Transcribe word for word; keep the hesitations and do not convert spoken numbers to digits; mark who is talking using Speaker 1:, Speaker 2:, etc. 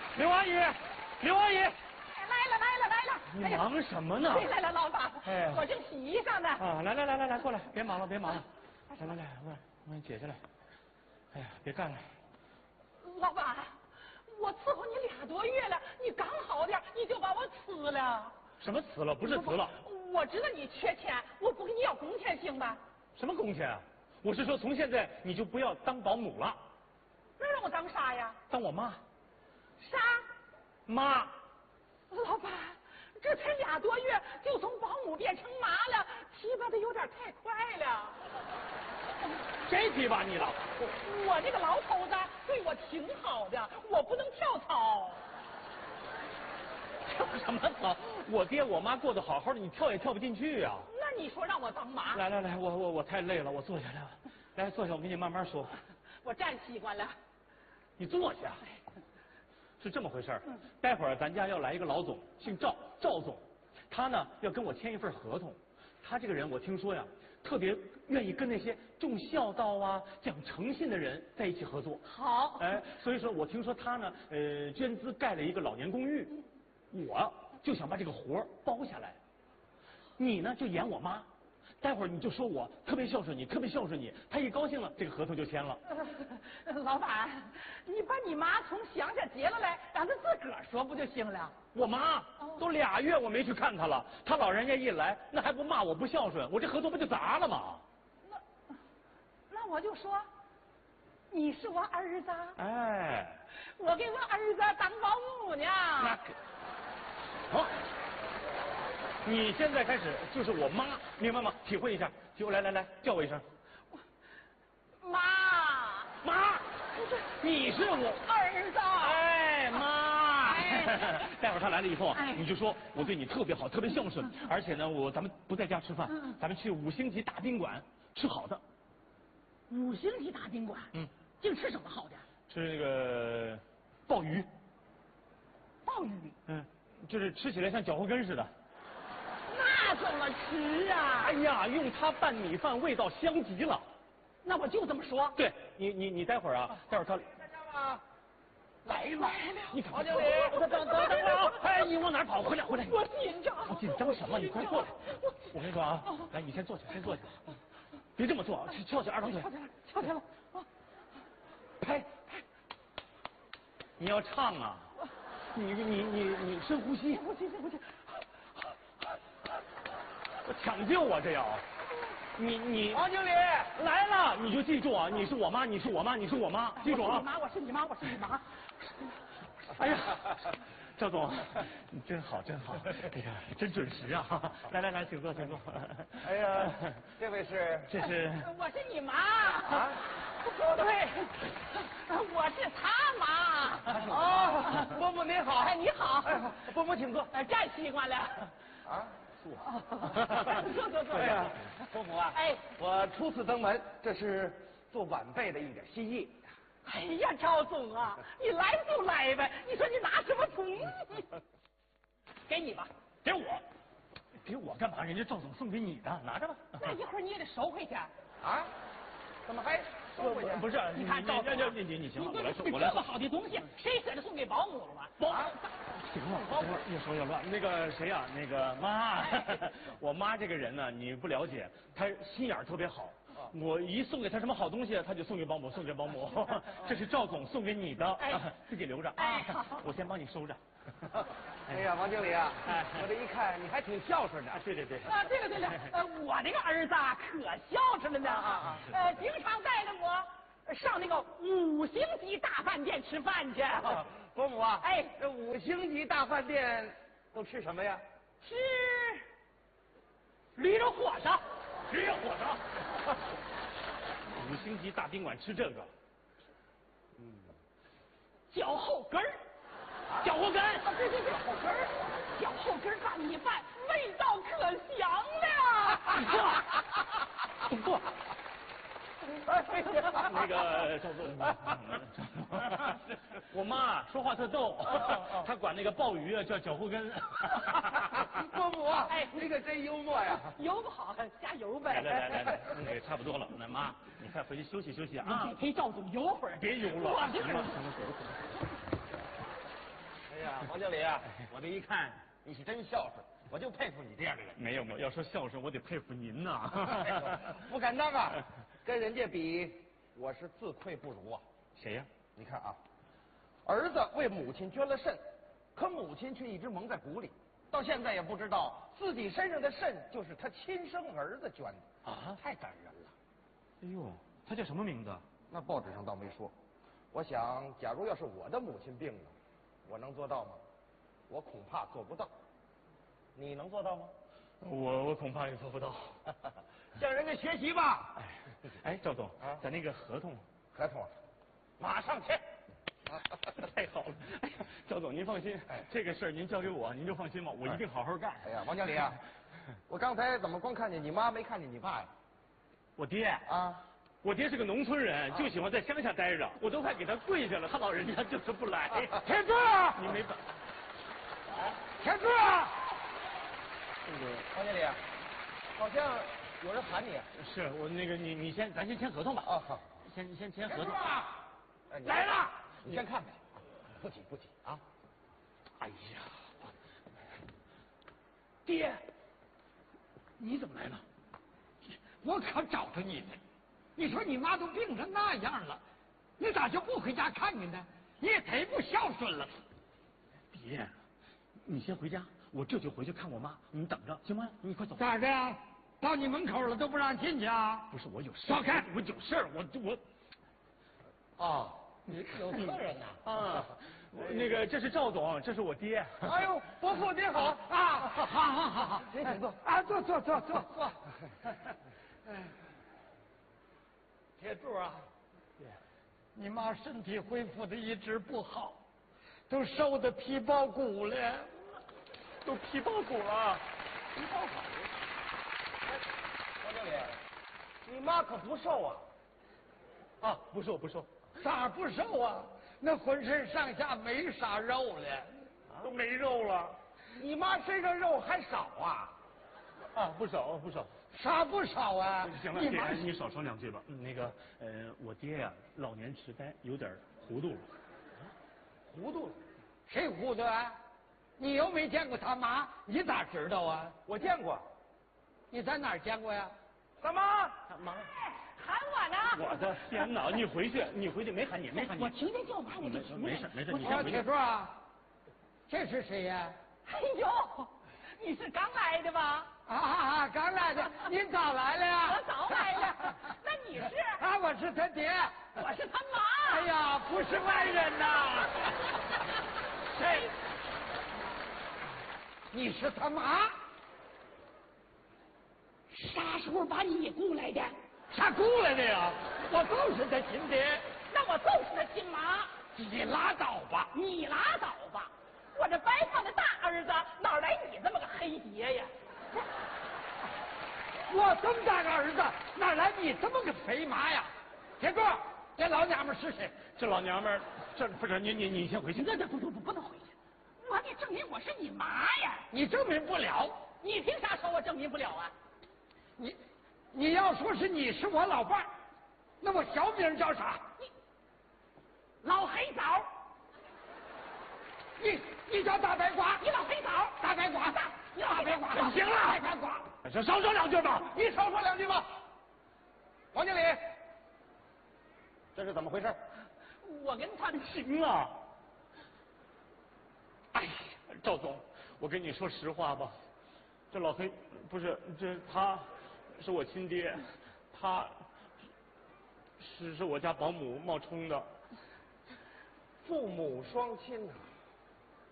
Speaker 1: 刘阿姨，刘阿姨，来
Speaker 2: 了来了来了！
Speaker 1: 你忙什么呢？
Speaker 2: 来了，老板，哎，我正洗衣裳呢。
Speaker 1: 啊，来来来来来，过来，别忙了，别忙了，来来来，我我给你解下来。哎呀，别干了。
Speaker 2: 老板，我伺候你俩多月了，你刚好点，你就把我辞了。
Speaker 1: 什么辞了？不是辞了。
Speaker 2: 我知道你缺钱，我不给你要工钱行吧？
Speaker 1: 什么工钱啊？我是说，从现在你就不要当保姆了。
Speaker 2: 那让我当啥呀？
Speaker 1: 当我妈。
Speaker 2: 啥？
Speaker 1: 妈。
Speaker 2: 老板，这才俩多月就从保姆变成妈了，提拔的有点太快了。
Speaker 1: 谁提拔你了？
Speaker 2: 我, 我这个老头子对我挺好的，我不能跳槽。
Speaker 1: 跳什么槽？我爹我妈过得好好的，你跳也跳不进去呀、啊。
Speaker 2: 那你说让我当妈？
Speaker 1: 来来来，我我我太累了，我坐下来吧。来坐下，我跟你慢慢说。
Speaker 2: 我站习惯了。
Speaker 1: 你坐下。是这么回事儿，待会儿咱家要来一个老总，姓赵，赵总，他呢要跟我签一份合同。他这个人我听说呀，特别愿意跟那些重孝道啊、讲诚信的人在一起合作。
Speaker 2: 好，
Speaker 1: 哎，所以说我听说他呢，呃，捐资盖了一个老年公寓，我就想把这个活儿包下来。你呢就演我妈。待会儿你就说我特别孝顺你，特别孝顺你，他一高兴了，这个合同就签了。
Speaker 2: 呃、老板，你把你妈从乡下接了来，让她自个儿说不就行了？
Speaker 1: 我妈都俩月我没去看她了，她老人家一来，那还不骂我不孝顺，我这合同不就砸了吗？
Speaker 2: 那那我就说，你是我儿子。
Speaker 1: 哎，
Speaker 2: 我给我儿子当保姆呢。
Speaker 1: 那可好。你现在开始就是我妈，明白吗？体会一下，体会来来来，叫我一声，
Speaker 2: 妈
Speaker 1: 妈，你是我
Speaker 2: 儿子。
Speaker 1: 哎，妈，
Speaker 2: 哎、
Speaker 1: 待会儿他来了以后啊，
Speaker 2: 哎、
Speaker 1: 你就说我对你特别好，特别孝顺，嗯、而且呢，我咱们不在家吃饭，嗯、咱们去五星级大宾馆吃好的。
Speaker 2: 五星级大宾馆？嗯，净吃什么好的？
Speaker 1: 吃那个鲍鱼。
Speaker 2: 鲍鱼？
Speaker 1: 嗯，就是吃起来像脚后跟似的。
Speaker 2: 那怎么吃啊？
Speaker 1: 哎呀，用它拌米饭，味道香极了。
Speaker 2: 那我就这么说。
Speaker 1: 对你，你你待会儿啊，待会儿他
Speaker 2: 大家吧，来了来了。
Speaker 1: 你赶快，
Speaker 2: 王经理，
Speaker 1: 等等等等会儿啊！哎，你往哪跑？回来回来！
Speaker 2: 我紧张。
Speaker 1: 我紧张什么？你快过来！我跟你说啊，来，你先坐下，先坐下，别这么坐，翘起二郎腿。
Speaker 2: 翘起来，翘起来了。
Speaker 1: 拍拍。你要唱啊？你你你你深呼吸。
Speaker 2: 深呼吸，深呼吸。
Speaker 1: 我抢救啊，这要你你
Speaker 2: 王经理
Speaker 1: 来了，你就记住啊，你是我妈，你是我妈，你是我妈，记住啊！
Speaker 2: 我是你妈，我是你妈，我是你妈。
Speaker 1: 哎呀，赵总，你真好，真好，哎呀，真准时啊！来来来，请坐，请坐。
Speaker 3: 哎呀，这位是？
Speaker 1: 这是？
Speaker 2: 我是你妈啊？不对，我是他妈。
Speaker 3: 哦，伯母您好。
Speaker 2: 哎，你好。
Speaker 3: 伯母请坐。
Speaker 2: 哎，站习惯了。
Speaker 3: 啊？
Speaker 1: 坐。
Speaker 2: 坐坐坐。
Speaker 3: 哎呀，伯母啊，
Speaker 2: 哎，
Speaker 3: 我初次登门，这是做晚辈的一点心意。
Speaker 2: 哎呀，赵总啊，你来就来呗，你说你拿什么东西？给你吧。
Speaker 1: 给我？给我干嘛？人家赵总送给你的，拿着吧。
Speaker 2: 那一会儿你也得收回去。
Speaker 3: 啊？怎么还收回去？
Speaker 1: 不是，
Speaker 2: 你看赵总，
Speaker 1: 你你你行了，
Speaker 2: 我
Speaker 1: 来收，我来
Speaker 2: 这么好的东西，谁舍得送给保姆了吗？
Speaker 1: 保行了，行了，越说越乱。那个谁呀，那个妈，我妈这个人呢，你不了解，她心眼儿特别好。我一送给她什么好东西，她就送给保姆，送给保姆。这是赵总送给你的，自己留着啊。我先帮你收着。
Speaker 3: 哎呀，王经理啊，我这一看你还挺孝顺的。
Speaker 1: 对对对。
Speaker 2: 啊，对了对了，呃，我这个儿子可孝顺了呢，呃，经常带着我上那个五星级大饭店吃饭去。
Speaker 3: 伯母啊，
Speaker 2: 哎，
Speaker 3: 这五星级大饭店都吃什么呀？
Speaker 2: 吃驴肉火烧。
Speaker 1: 驴肉火烧。五星级大宾馆吃这个。
Speaker 2: 嗯。脚后跟儿。
Speaker 1: 脚后跟。
Speaker 2: 啊，对对对，脚后跟儿，脚后跟拌米饭，味道可香了。
Speaker 1: 你坐，你坐。那个赵总，我妈说话特逗，她管那个鲍鱼啊叫脚后跟。
Speaker 3: 伯母，哎，你可真幽默呀！
Speaker 2: 油不好，加油呗。
Speaker 1: 来来来来，那个差不多了。那妈，你快回去休息休息啊。
Speaker 2: 陪赵总游会儿。
Speaker 1: 别游了，
Speaker 2: 我这
Speaker 1: 行了行了，走走。
Speaker 3: 王经理啊，我这一看你是真孝顺，我就佩服你这样的人。
Speaker 1: 没有没有，要说孝顺，我得佩服您呐。
Speaker 3: 不敢当啊，跟人家比，我是自愧不如啊。
Speaker 1: 谁呀？
Speaker 3: 你看啊，儿子为母亲捐了肾，可母亲却一直蒙在鼓里，到现在也不知道自己身上的肾就是他亲生儿子捐的
Speaker 1: 啊，
Speaker 3: 太感人了。
Speaker 1: 哎呦，他叫什么名字？
Speaker 3: 那报纸上倒没说。我想，假如要是我的母亲病了，我能做到吗？我恐怕做不到。你能做到吗？
Speaker 1: 我我恐怕也做不到。
Speaker 3: 向人家学习吧。
Speaker 1: 哎哎，赵总，
Speaker 3: 啊，
Speaker 1: 咱那个合同，
Speaker 3: 合同，马上签。
Speaker 1: 太好了！哎呀，赵总您放心，
Speaker 3: 哎，
Speaker 1: 这个事儿您交给我，您就放心吧，我一定好好干。
Speaker 3: 哎呀，王经理啊，我刚才怎么光看见你妈没看见你爸呀？
Speaker 1: 我爹
Speaker 3: 啊。
Speaker 1: 我爹是个农村人，就喜欢在乡下待着，我都快给他跪下了，他老人家就是不来。
Speaker 3: 铁柱啊！
Speaker 1: 你没办，
Speaker 3: 铁柱啊！
Speaker 1: 这个
Speaker 3: 王经理，好像有人喊你。
Speaker 1: 是我那个你你先咱先签合同吧。
Speaker 3: 哦，好，
Speaker 1: 先先签合同。
Speaker 3: 啊！来了，你先看看，不急不急啊。
Speaker 1: 哎呀，爹，你怎么来了？
Speaker 4: 我可找着你了。你说你妈都病成那样了，你咋就不回家看看呢？你也忒不孝顺了。
Speaker 1: 爹，你先回家，我这就回去看我妈，你等着行吗？你快走。
Speaker 4: 咋的？到你门口了都不让进去啊？
Speaker 1: 不是我有事。
Speaker 4: 走开！
Speaker 1: 我有事儿，我我。
Speaker 3: 哦，你有客人呐？
Speaker 1: 啊，那个这是赵总，这是我爹。
Speaker 3: 哎呦，伯父您好
Speaker 4: 啊！好好好好，
Speaker 3: 您请坐
Speaker 4: 啊，坐坐坐坐坐。铁柱啊，你妈身体恢复的一直不好，都瘦的皮包骨了，
Speaker 1: 都皮包骨了。
Speaker 3: 皮包骨？王经理，你妈可不瘦啊？
Speaker 1: 啊，不瘦不瘦。
Speaker 4: 咋不瘦啊？那浑身上下没啥肉了，
Speaker 1: 都没肉了。
Speaker 3: 你妈身上肉还少啊？
Speaker 1: 啊，不少不少。
Speaker 4: 啥不少啊？
Speaker 1: 行了，
Speaker 4: 你妈
Speaker 1: 爹，你少说两句吧。嗯，那个，呃，我爹呀、老年痴呆，有点糊涂了。
Speaker 3: 糊涂了？
Speaker 4: 谁糊涂啊？你又没见过他妈，你咋知道啊？
Speaker 3: 我见过。
Speaker 4: 你在哪儿见过呀？
Speaker 3: 大妈，
Speaker 1: 他妈，
Speaker 2: 喊我呢。
Speaker 1: 我的天哪！你回去，你回去，没喊你，没喊你。
Speaker 2: 我听见叫妈我就出来。
Speaker 1: 没事没事，你
Speaker 4: 我铁
Speaker 1: 先回去。
Speaker 4: 柱啊，这是谁呀？
Speaker 2: 哎呦，你是刚来的吧？
Speaker 4: 啊啊！刚来的，您早来了呀？
Speaker 2: 我早来了。那你是？
Speaker 4: 啊，我是他爹。
Speaker 2: 我是他妈。
Speaker 4: 哎呀，不是外人呐。谁？你是他妈？
Speaker 2: 啥时候把你雇来的？
Speaker 4: 啥雇来的呀？我就是他亲爹。
Speaker 2: 那我就是他亲妈。
Speaker 4: 你拉倒吧！
Speaker 2: 你拉倒吧！我这白发的大儿子哪来你这么个黑爹呀？
Speaker 4: 我这么大个儿子，哪来你这么个肥妈呀？铁柱，这老娘们是谁？
Speaker 1: 这老娘们儿，这不是你你你先回去。
Speaker 2: 那那不不不不能回去，我得证明我是你妈呀！
Speaker 4: 你证明不了。
Speaker 2: 你凭啥说我证明不了啊？
Speaker 4: 你，你要说是你是我老伴儿，那我小名叫啥？
Speaker 2: 你老黑枣。
Speaker 4: 你你叫大白瓜，
Speaker 2: 你老黑枣，
Speaker 4: 大白瓜，
Speaker 2: 你老白瓜。
Speaker 4: 行了，大白瓜，
Speaker 1: 少少说两句吧。
Speaker 3: 你少说两句吧。王经理，这是怎么回事？
Speaker 2: 我跟他
Speaker 1: 行啊。哎呀，赵总，我跟你说实话吧，这老黑不是这他，是我亲爹，他是是我家保姆冒充的。
Speaker 3: 父母双亲啊。